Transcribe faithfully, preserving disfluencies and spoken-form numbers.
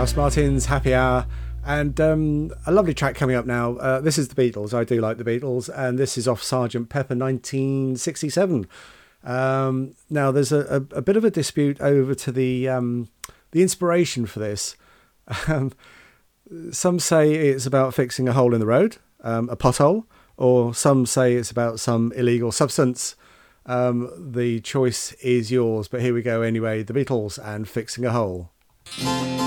House Martins, Happy Hour, and um, a lovely track coming up now. Uh, this is the Beatles. I do like the Beatles, and this is off Sergeant Pepper nineteen sixty-seven. Um, now, there's a, a, a bit of a dispute over to the um, the inspiration for this. Um, some say it's about fixing a hole in the road, um, a pothole, or some say it's about some illegal substance. Um, the choice is yours, but here we go anyway. The Beatles and Fixing a Hole.